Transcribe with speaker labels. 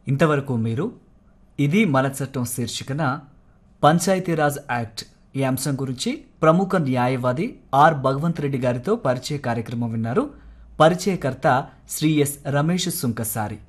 Speaker 1: ఇంతవరకు మీరు ఇది మన చట్టం శీర్షికన పంచాయతీరాజ్ యాక్ట్ ఈ అంశం గురించి ప్రముఖ న్యాయవాది ఆర్ భగవంత్ రెడ్డి గారితో పరిచయ కార్యక్రమం విన్నారు. పరిచయకర్త శ్రీ ఎస్ రమేష్ సుంకసారి.